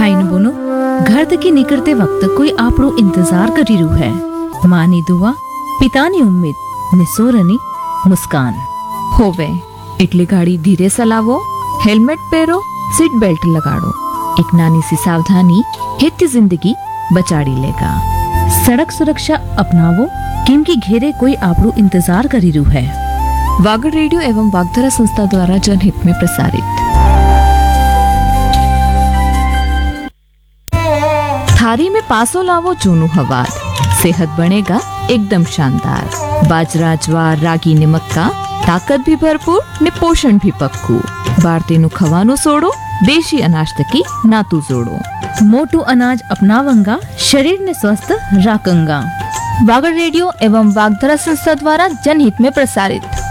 भाई ने बोनो घर तकी निकलते वक्त कोई आपरो इंतजार करी रू है। माँ नी दुआ, पितानी उम्मीद ने सोरनी मुस्कान। होवे એટલે ગાડી ધીરે ચલાવો, હેલ્મેટ પહેરો, सीट बेल्ट लगाड़ो। एक नानी सी सावधानी हित जिंदगी बचाड़ी लेगा। सड़क सुरक्षा अपनावो क्योंकि घेरे कोई आपरो इंतजार करी रू है। वागड़ रेडियो एवं वागधरा संस्था द्वारा जनहित में प्रसारित। थारी में पासो लावो जूनू हवार, सेहत बनेगा एकदम शानदार। बाजरा, ज्वार, रागी ने मक्का, ताकत भी भरपूर ने पोषण भी पक्कू। भारतीय खवानो सोड़ो, देशी अनाज तकी नातू जोड़ो। मोटू अनाज अपनावंगा, शरीर ने स्वस्थ राखंगा। वागड़ रेडियो एवं वागधरा संस्था द्वारा जनहित में प्रसारित।